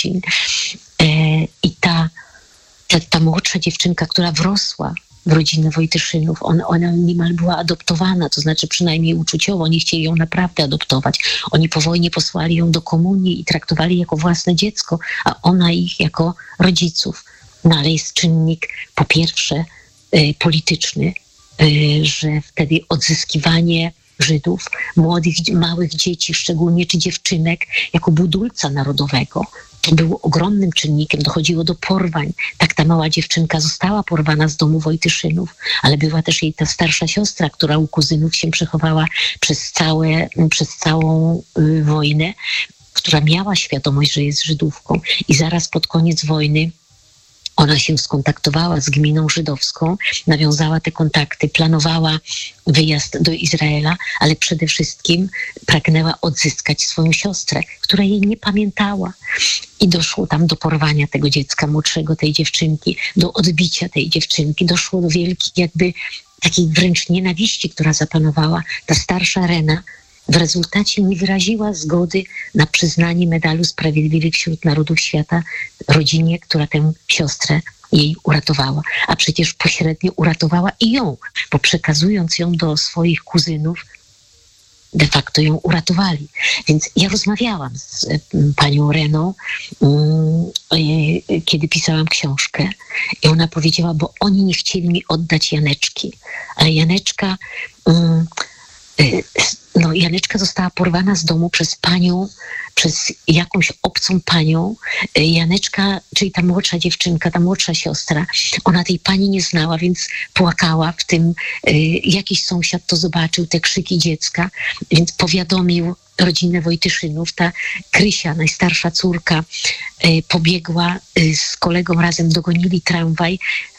rodzin. I ta młodsza dziewczynka, która wrosła w rodzinę Wojtyszynów, ona niemal była adoptowana, to znaczy przynajmniej uczuciowo, oni chcieli ją naprawdę adoptować. Oni po wojnie posłali ją do komunii i traktowali jako własne dziecko, a ona ich jako rodziców. No ale jest czynnik po pierwsze polityczny, że wtedy odzyskiwanie Żydów, młodych, małych dzieci, szczególnie czy dziewczynek, jako budulca narodowego, to było ogromnym czynnikiem, dochodziło do porwań. Tak ta mała dziewczynka została porwana z domu Wojtyszynów, ale była też jej ta starsza siostra, która u kuzynów się przechowała przez całą wojnę, która miała świadomość, że jest Żydówką. I zaraz pod koniec wojny ona się skontaktowała z gminą żydowską, nawiązała te kontakty, planowała wyjazd do Izraela, ale przede wszystkim pragnęła odzyskać swoją siostrę, która jej nie pamiętała. I doszło tam do porwania tego dziecka młodszego, tej dziewczynki, do odbicia tej dziewczynki. Doszło do wielkiej jakby takiej wręcz nienawiści, która zapanowała. Ta starsza Rena w rezultacie nie wyraziła zgody na przyznanie medalu Sprawiedliwych wśród Narodów Świata rodzinie, która tę siostrę jej uratowała. A przecież pośrednio uratowała i ją, bo przekazując ją do swoich kuzynów, de facto ją uratowali. Więc ja rozmawiałam z panią Reną, kiedy pisałam książkę, i ona powiedziała, bo oni nie chcieli mi oddać Janeczki, ale Janeczka została porwana z domu przez jakąś obcą panią. Janeczka, czyli ta młodsza dziewczynka, ta młodsza siostra, ona tej pani nie znała, więc płakała w tym. Jakiś sąsiad to zobaczył, te krzyki dziecka, więc powiadomił rodzinę Wojtyszynów. Ta Krysia, najstarsza córka, pobiegła z kolegą, razem dogonili tramwaj,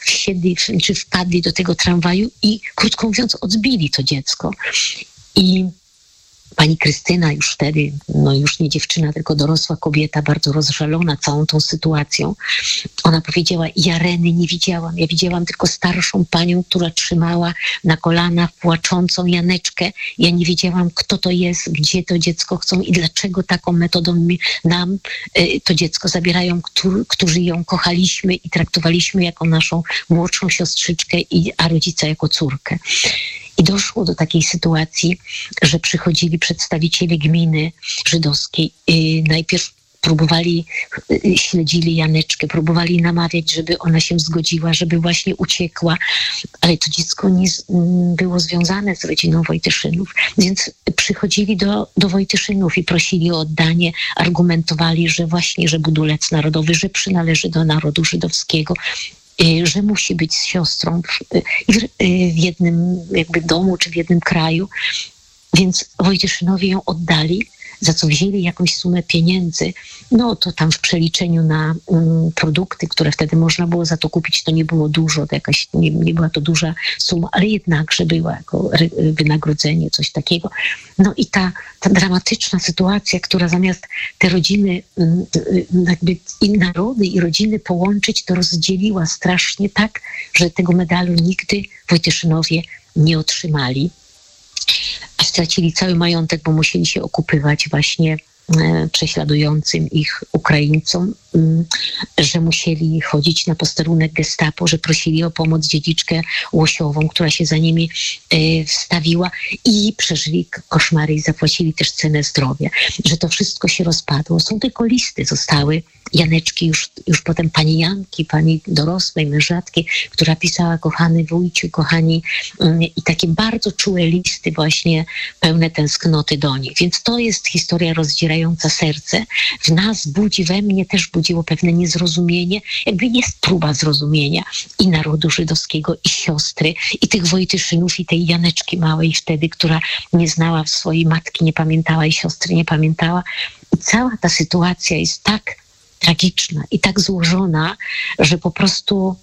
wpadli do tego tramwaju i, krótko mówiąc, odbili to dziecko. I pani Krystyna już wtedy, już nie dziewczyna, tylko dorosła kobieta, bardzo rozżalona całą tą sytuacją, ona powiedziała, ja Reny nie widziałam, ja widziałam tylko starszą panią, która trzymała na kolanach płaczącą Janeczkę. Ja nie wiedziałam, kto to jest, gdzie to dziecko chcą i dlaczego taką metodą nam to dziecko zabierają, którzy ją kochaliśmy i traktowaliśmy jako naszą młodszą siostrzyczkę, a rodzica jako córkę. I doszło do takiej sytuacji, że przychodzili przedstawiciele gminy żydowskiej. Najpierw śledzili Janeczkę, próbowali namawiać, żeby ona się zgodziła, żeby właśnie uciekła, ale to dziecko nie było związane z rodziną Wojtyszynów, więc przychodzili do Wojtyszynów i prosili o oddanie, argumentowali, że właśnie, że budulec narodowy, że przynależy do narodu żydowskiego, że musi być z siostrą w jednym jakby domu czy w jednym kraju. Więc Wojtyszynowie ją oddali, za co wzięli jakąś sumę pieniędzy. No to tam w przeliczeniu na produkty, które wtedy można było za to kupić, to nie było dużo, to nie była to duża suma, ale jednakże była jako wynagrodzenie, coś takiego. No i ta dramatyczna sytuacja, która zamiast te rodziny, jakby i narody i rodziny połączyć, to rozdzieliła strasznie tak, że tego medalu nigdy Wojtyszynowie nie otrzymali. A stracili cały majątek, bo musieli się okupywać właśnie prześladującym ich Ukraińcom, że musieli chodzić na posterunek gestapo, że prosili o pomoc dziedziczkę Łosiową, która się za nimi wstawiła i przeżyli koszmary i zapłacili też cenę zdrowia. Że to wszystko się rozpadło. Są tylko listy, zostały Janeczki, już potem pani Janki, pani dorosłej mężatki, która pisała: kochany wujciu, kochani, i takie bardzo czułe listy właśnie pełne tęsknoty do nich. Więc to jest historia rozdzierająca serce. W nas we mnie też budziło pewne niezrozumienie, jakby jest próba zrozumienia i narodu żydowskiego, i siostry, i tych Wojtyszynów, i tej Janeczki małej wtedy, która nie znała swojej matki, nie pamiętała, i siostry nie pamiętała. I cała ta sytuacja jest tak tragiczna i tak złożona, że po prostu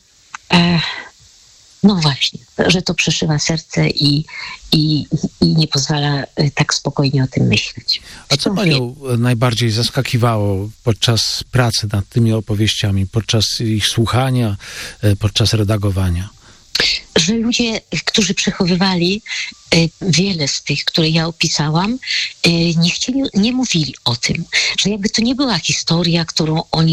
no właśnie, że to przeszywa serce i nie pozwala tak spokojnie o tym myśleć. A co panią najbardziej zaskakiwało podczas pracy nad tymi opowieściami, podczas ich słuchania, podczas redagowania? Że ludzie, którzy przechowywali wiele z tych, które ja opisałam, nie mówili o tym, że jakby to nie była historia, którą oni